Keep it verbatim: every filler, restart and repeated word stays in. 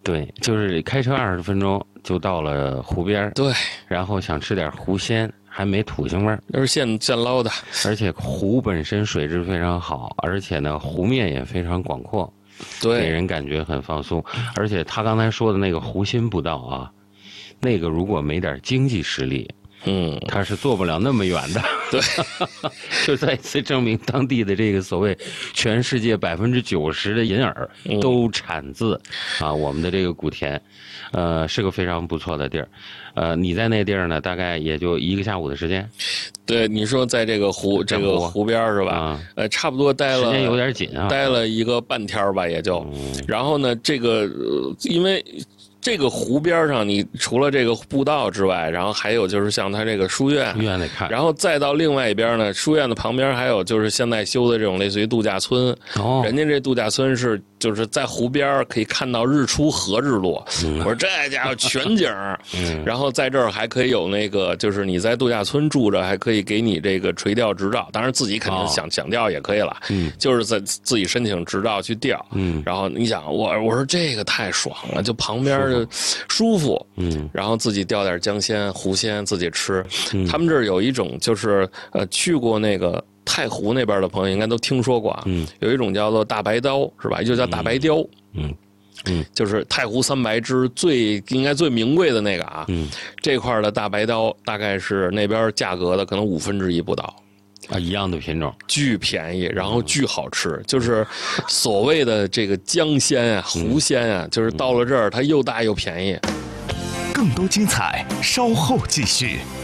对，就是开车二十分钟就到了湖边， 对， 然后想吃点湖鲜，还没土腥味儿， 那是现现捞的， 而且湖本身水质非常好，而且呢湖面也非常广阔， 对， 给人感觉很放松。而且他刚才说的那个湖心步道啊，那个如果没点经济实力， 嗯， 他是做不了那么远的。 对， 就再次证明当地的这个所谓全世界百分之九十的银耳都产自啊我们的这个古田，呃，是个非常不错的地儿。呃，你在那地儿呢，大概也就一个下午的时间。 对，你说在这个湖这个湖边是吧？ 啊、 呃，差不多待了， 时间有点紧啊， 待了一个半天吧，也就。嗯、然后呢，这个、呃、因为。这个湖边上，你除了这个步道之外，然后还有就是像它这个书院， 书院得看， 然后再到另外一边呢，书院的旁边还有就是现在修的这种类似于度假村。哦，人家这度假村是就是在湖边可以看到日出和日落。嗯、我说这家伙全景。嗯，然后在这儿还可以有那个，就是你在度假村住着，还可以给你这个垂钓执照，当然自己肯定想、哦、想钓也可以了。嗯，就是在自己申请执照去钓。嗯，然后你想我我说这个太爽了，就旁边。舒服，嗯，然后自己钓点江鲜、湖鲜自己吃。嗯、他们这儿有一种就是呃，去过那个太湖那边的朋友应该都听说过啊，嗯，有一种叫做大白刀，是吧？就叫大白鲷，嗯嗯，就是太湖三白之最应该最名贵的那个啊，嗯，这块的大白刀大概是那边价格的可能五分之一不到。 啊，一样的品种， 巨便宜，然后巨好吃，嗯、就是所谓的这个江鲜啊、湖鲜啊，就是到了这儿它又大又便宜。 更多精彩，稍后继续。